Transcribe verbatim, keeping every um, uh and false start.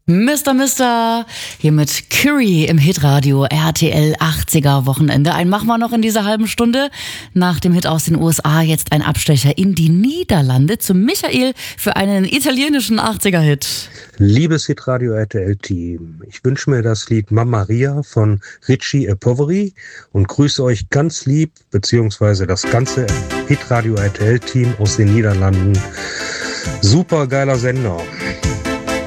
Mister Mister hier mit Curry im Hitradio R T L achtziger Wochenende. Ein machen wir noch in dieser halben Stunde. Nach dem Hit aus den U S A jetzt ein Abstecher in die Niederlande zu Michael für einen italienischen achtziger-Hit. Liebes Hitradio R T L-Team, ich wünsche mir das Lied Mamma Ria von Richie e Poveri und grüße euch ganz lieb, beziehungsweise das ganze Hitradio R T L-Team aus den Niederlanden. Super geiler Sender.